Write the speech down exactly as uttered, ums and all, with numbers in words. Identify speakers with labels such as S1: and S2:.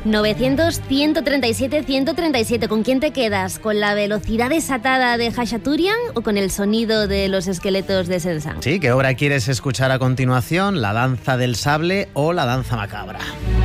S1: novecientos, ciento treinta y siete, ciento treinta y siete. ¿Con quién te quedas? ¿Con la velocidad desatada de Hachaturian o con el sonido de los esqueletos de Sensan?
S2: Sí, ¿qué obra quieres escuchar a continuación? ¿La danza del sable o la danza macabra?